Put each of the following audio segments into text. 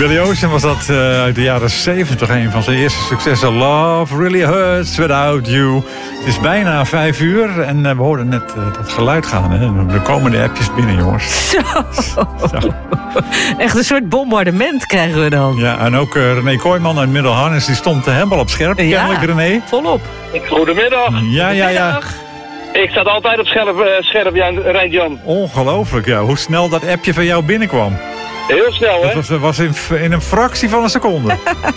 Billy Ocean was dat uit de jaren 70. Een van zijn eerste successen. Love really hurts without you. Het is bijna 5 uur en we hoorden net dat geluid gaan. Hè? Er komen de appjes binnen, jongens. Zo. Echt een soort bombardement krijgen we dan. Ja, en ook René Kooijman uit Middelharnis, die stond helemaal op scherp. Ja, kennelijk, René. Volop. Goedemiddag. Ja. Ik sta altijd op scherp, Rijn-Jan. Ongelooflijk, ja. Hoe snel dat appje van jou binnenkwam. Heel snel, hè? Dat was in een fractie van een seconde.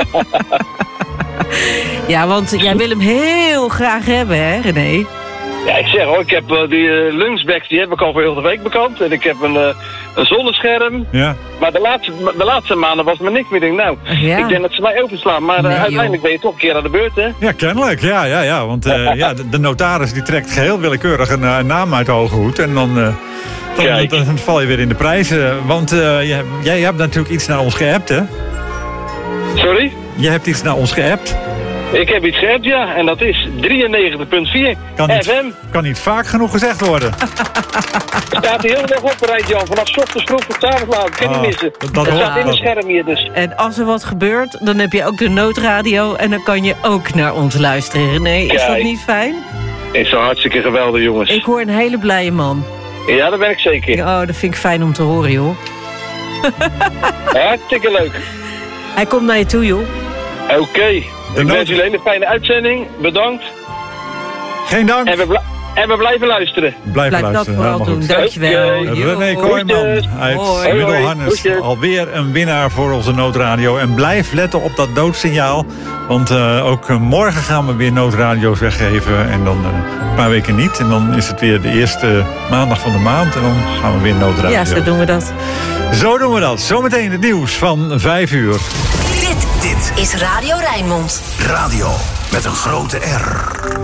Ja, want jij wil hem heel graag hebben, hè, René? Ja, ik zeg hoor, ik heb die lunchbags, die heb ik al voor heel de week bekend. En ik heb een zonnescherm. Ja. Maar de laatste maanden was me niks meer. Ik denk dat ze mij overslaan. Maar uiteindelijk ben je toch een keer aan de beurt, hè? Ja, kennelijk. Ja. Want de notaris die trekt geheel willekeurig een naam uit de hoge hoed. En dan val je weer in de prijzen. Want jij hebt natuurlijk iets naar ons geappt, hè? Sorry? Je hebt iets naar ons geappt. Ik heb iets geappt, ja. En dat is 93.4 FM. Kan niet vaak genoeg gezegd worden. Het staat hier heel erg op, Rijn-Jan. Vanaf 's ochtends vroeg tot 's avonds laat. Kan niet missen. Dat staat in het scherm hier dus. En als er wat gebeurt, dan heb je ook de noodradio. En dan kan je ook naar ons luisteren, René. Is dat niet fijn? Is zo hartstikke geweldig, jongens. Ik hoor een hele blije man. Ja, dat ben ik zeker. Oh, dat vind ik fijn om te horen, joh. Hartstikke leuk. Hij komt naar je toe, joh. Oké. Ik wens jullie een hele fijne uitzending. Bedankt. Geen dank. En we blijven luisteren. Blijf luisteren. Dat vooral doen. Goed. Dankjewel. René Kooijman uit Middelharnis. Alweer een winnaar voor onze noodradio. En blijf letten op dat doodsignaal. Want ook morgen gaan we weer noodradio's weggeven. En dan een paar weken niet. En dan is het weer de eerste maandag van de maand. En dan gaan we weer noodradio. Ja, zo doen we dat. Zo doen we dat. Zometeen het nieuws van 5 uur. Dit is Radio Rijnmond. Radio met een grote R.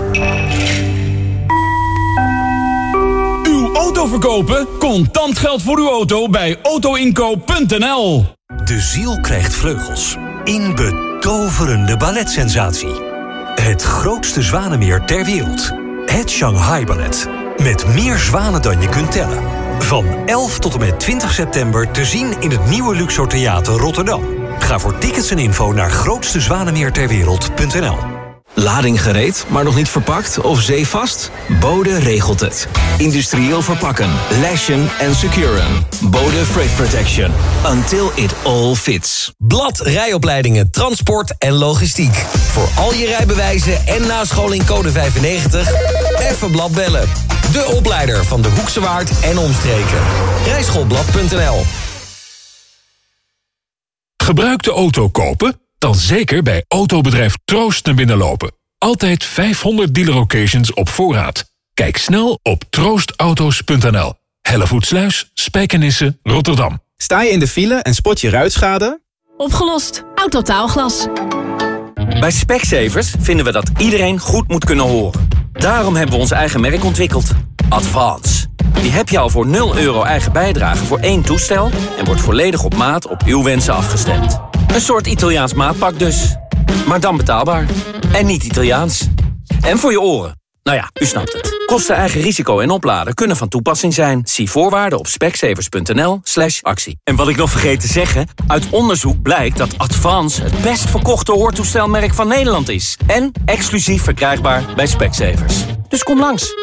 Uw auto verkopen? Contant geld voor uw auto bij autoinkoop.nl. De ziel krijgt vleugels. In betoverende balletsensatie. Het grootste zwanenmeer ter wereld. Het Shanghai Ballet. Met meer zwanen dan je kunt tellen. Van 11 tot en met 20 september te zien in het nieuwe Luxor Theater Rotterdam. Ga voor tickets en info naar grootstezwanemeerterwereld.nl. Lading gereed, maar nog niet verpakt of zeevast? Bode regelt het. Industrieel verpakken, lashen en securen. Bode Freight Protection. Until it all fits. Blad rijopleidingen, transport en logistiek. Voor al je rijbewijzen en nascholing code 95. Even Blad bellen. De opleider van de Hoekse Waard en omstreken. Rijschoolblad.nl. Gebruikte auto kopen? Dan zeker bij autobedrijf Troost naar binnen lopen. Altijd 500 dealer-locations op voorraad. Kijk snel op troostauto's.nl. Hellevoetsluis, Spijkenisse, Rotterdam. Sta je in de file en spot je ruitschade? Opgelost. Autotaalglas. Bij Specsavers vinden we dat iedereen goed moet kunnen horen. Daarom hebben we ons eigen merk ontwikkeld. Advance. Die heb je al voor €0 eigen bijdrage voor 1 toestel... en wordt volledig op maat op uw wensen afgestemd. Een soort Italiaans maatpak dus. Maar dan betaalbaar. En niet Italiaans. En voor je oren. Nou ja, u snapt het. Kosten, eigen risico en opladen kunnen van toepassing zijn. Zie voorwaarden op specsavers.nl/actie. En wat ik nog vergeet te zeggen... uit onderzoek blijkt dat Advance het best verkochte hoortoestelmerk van Nederland is. En exclusief verkrijgbaar bij Specsavers. Dus kom langs.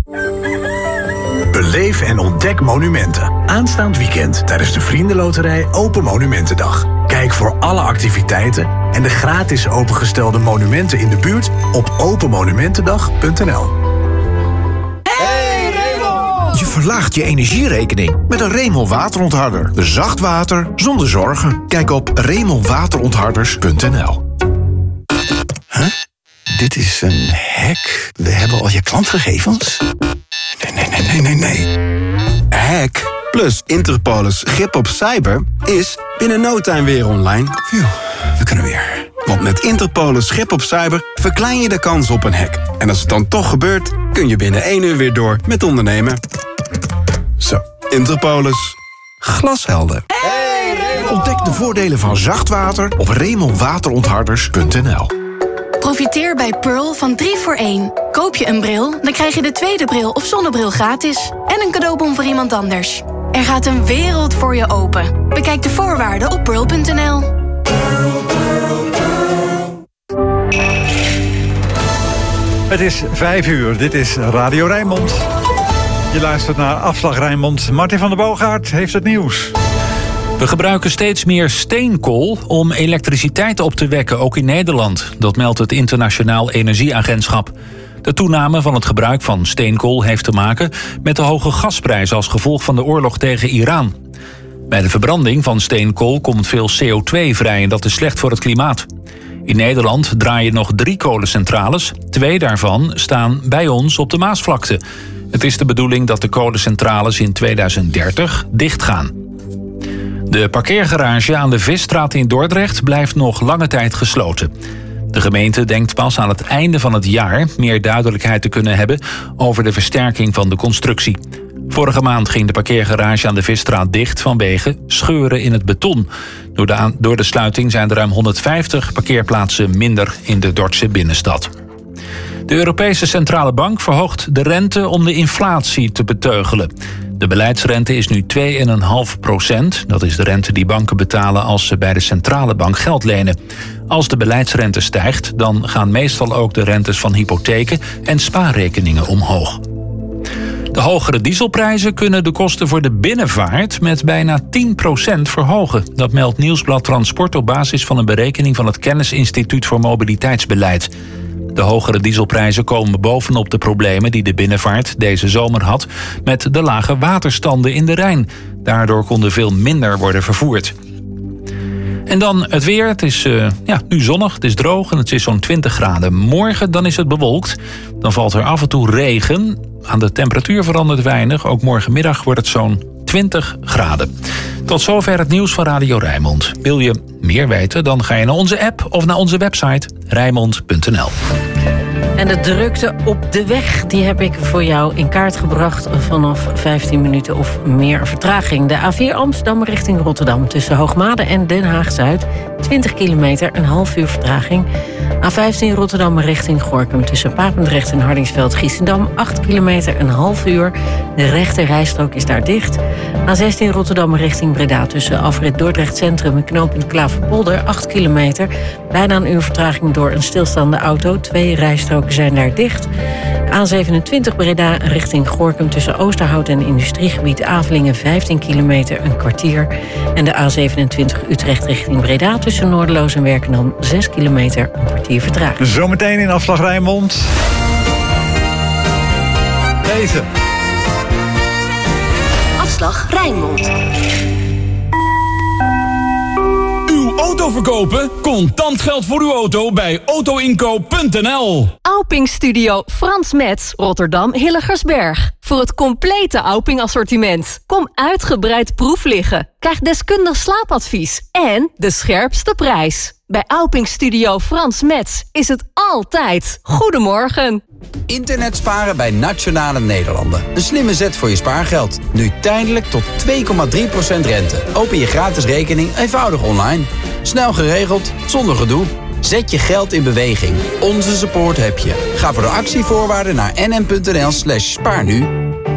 Beleef en ontdek monumenten. Aanstaand weekend tijdens de Vriendenloterij Open Monumentendag. Kijk voor alle activiteiten en de gratis opengestelde monumenten in de buurt op openmonumentendag.nl. Hey Raymond! Je verlaagt je energierekening met een Remel waterontharder. Zacht water zonder zorgen. Kijk op remelwaterontharders.nl. Huh? Dit is een hack. We hebben al je klantgegevens. Nee. Hack plus Interpolis grip op cyber is binnen no time weer online. Phew, we kunnen weer. Want met Interpolis grip op cyber verklein je de kans op een hack. En als het dan toch gebeurt, kun je binnen 1 uur weer door met ondernemen. Zo, Interpolis. Glashelder. Ontdek de voordelen van zacht water op remelwaterontharders.nl. Profiteer bij Pearl van 3 voor 1. Koop je een bril, dan krijg je de tweede bril of zonnebril gratis. En een cadeaubon voor iemand anders. Er gaat een wereld voor je open. Bekijk de voorwaarden op pearl.nl. Het is 5:00, dit is Radio Rijnmond. Je luistert naar Afslag Rijnmond. Martin van der Boogaard heeft het nieuws. We gebruiken steeds meer steenkool om elektriciteit op te wekken, ook in Nederland. Dat meldt het Internationaal Energieagentschap. De toename van het gebruik van steenkool heeft te maken met de hoge gasprijs als gevolg van de oorlog tegen Iran. Bij de verbranding van steenkool komt veel CO2 vrij en dat is slecht voor het klimaat. In Nederland draaien nog 3 kolencentrales. 2 daarvan staan bij ons op de Maasvlakte. Het is de bedoeling dat de kolencentrales in 2030 dichtgaan. De parkeergarage aan de Visstraat in Dordrecht blijft nog lange tijd gesloten. De gemeente denkt pas aan het einde van het jaar meer duidelijkheid te kunnen hebben over de versterking van de constructie. Vorige maand ging de parkeergarage aan de Visstraat dicht vanwege scheuren in het beton. Door de sluiting zijn er ruim 150 parkeerplaatsen minder in de Dordtse binnenstad. De Europese Centrale Bank verhoogt de rente om de inflatie te beteugelen. De beleidsrente is nu 2,5%. Dat is de rente die banken betalen als ze bij de centrale bank geld lenen. Als de beleidsrente stijgt, dan gaan meestal ook de rentes van hypotheken en spaarrekeningen omhoog. De hogere dieselprijzen kunnen de kosten voor de binnenvaart met bijna 10% verhogen. Dat meldt Nieuwsblad Transport op basis van een berekening van het Kennisinstituut voor Mobiliteitsbeleid. De hogere dieselprijzen komen bovenop de problemen die de binnenvaart deze zomer had met de lage waterstanden in de Rijn. Daardoor kon er veel minder worden vervoerd. En dan het weer. Het is nu zonnig, het is droog en het is zo'n 20 graden. Morgen dan is het bewolkt. Dan valt er af en toe regen. Aan de temperatuur verandert weinig. Ook morgenmiddag wordt het zo'n 20 graden. Tot zover het nieuws van Radio Rijnmond. Wil je meer weten? Dan ga je naar onze app of naar onze website rijnmond.nl. En de drukte op de weg, die heb ik voor jou in kaart gebracht vanaf 15 minuten of meer vertraging. De A4 Amsterdam richting Rotterdam tussen Hoogmade en Den Haag-Zuid. 20 kilometer, een half uur vertraging. A15 Rotterdam richting Gorinchem tussen Papendrecht en Hardingsveld-Giessendam. 8 kilometer, een half uur. De rechter rijstrook is daar dicht. A16 Rotterdam richting Breda tussen afrit Dordrecht Centrum en knooppunt Klaverpolder. 8 kilometer, bijna een uur vertraging door een stilstaande auto. 2 rijstroken zijn daar dicht. A27 Breda richting Gorinchem tussen Oosterhout en industriegebied Avelingen 15 kilometer, een kwartier. En de A27 Utrecht richting Breda tussen Noorderloos en Werkendam 6 kilometer, een kwartier vertraging. Zometeen in Afslag Rijnmond. Deze. Afslag Rijnmond. Auto verkopen? Contant geld voor uw auto bij autoinkoop.nl. Auping Studio Frans Metz, Rotterdam Hilligersberg. Voor het complete Auping assortiment. Kom uitgebreid proef liggen. Krijg deskundig slaapadvies en de scherpste prijs. Bij Auping Studio Frans Metz is het altijd goedemorgen. Internet sparen bij Nationale Nederlanden. Een slimme zet voor je spaargeld. Nu tijdelijk tot 2,3% rente. Open je gratis rekening eenvoudig online. Snel geregeld, zonder gedoe. Zet je geld in beweging. Onze support heb je. Ga voor de actievoorwaarden naar nm.nl/spaarnu.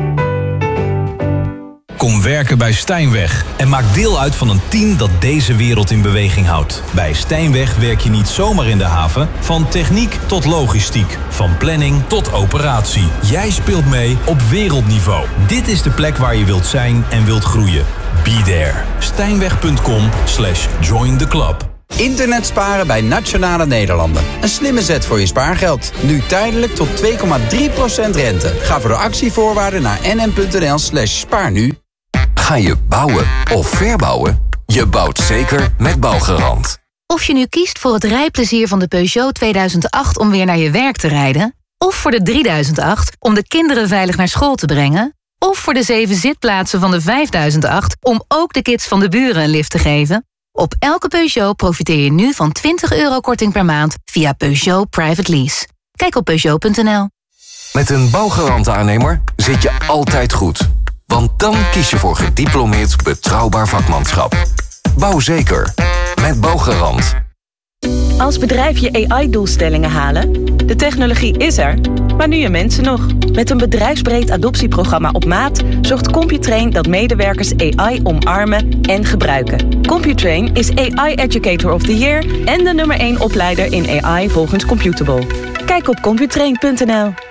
Kom werken bij Stijnweg en maak deel uit van een team dat deze wereld in beweging houdt. Bij Stijnweg werk je niet zomaar in de haven, van techniek tot logistiek, van planning tot operatie. Jij speelt mee op wereldniveau. Dit is de plek waar je wilt zijn en wilt groeien. Be there. Stijnweg.com/join the club. Internet sparen bij Nationale Nederlanden. Een slimme zet voor je spaargeld. Nu tijdelijk tot 2,3% rente. Ga voor de actievoorwaarden naar nm.nl/spaarnu. Ga je bouwen of verbouwen? Je bouwt zeker met Bouwgarant. Of je nu kiest voor het rijplezier van de Peugeot 2008 om weer naar je werk te rijden, of voor de 3008 om de kinderen veilig naar school te brengen, of voor de 7 zitplaatsen van de 5008 om ook de kids van de buren een lift te geven. Op elke Peugeot profiteer je nu van €20 korting per maand via Peugeot Private Lease. Kijk op Peugeot.nl. Met een Bouwgarant-aannemer zit je altijd goed. Want dan kies je voor gediplomeerd betrouwbaar vakmanschap. Bouw zeker. Met Bouwgarant. Als bedrijf je AI-doelstellingen halen? De technologie is er, maar nu je mensen nog. Met een bedrijfsbreed adoptieprogramma op maat zorgt Computrain dat medewerkers AI omarmen en gebruiken. Computrain is AI Educator of the Year en de #1 opleider in AI volgens Computable. Kijk op computrain.nl.